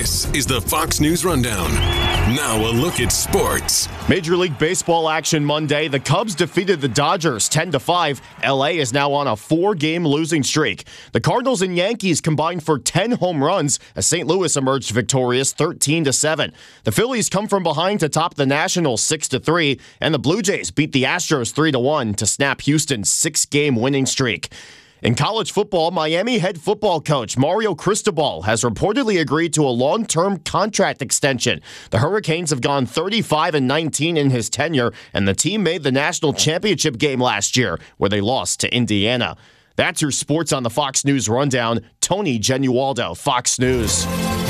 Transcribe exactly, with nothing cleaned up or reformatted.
This is the Fox News Rundown. Now a look at sports. Major League Baseball action Monday. The Cubs defeated the Dodgers ten to five. L A is now on a four-game losing streak. The Cardinals and Yankees combined for ten home runs as Saint Louis emerged victorious thirteen to seven. The Phillies come from behind to top the Nationals six to three, and the Blue Jays beat the Astros three to one to snap Houston's six-game winning streak. In college football, Miami head football coach Mario Cristobal has reportedly agreed to a long-term contract extension. The Hurricanes have gone thirty-five and nineteen in his tenure, and the team made the national championship game last year, where they lost to Indiana. That's your sports on the Fox News Rundown. Tony Genualdo, Fox News.